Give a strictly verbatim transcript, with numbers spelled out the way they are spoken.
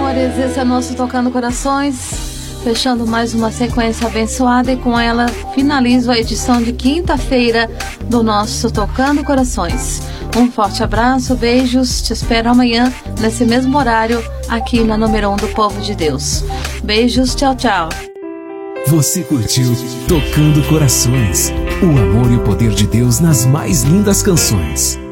amores, esse é o nosso Tocando Corações, fechando mais uma sequência abençoada, e com ela finalizo a edição de quinta-feira do nosso Tocando Corações. Um forte abraço, beijos, te espero amanhã nesse mesmo horário aqui na número um do Povo de Deus. Beijos, tchau, tchau. Você curtiu Tocando Corações, o amor e o poder de Deus nas mais lindas canções.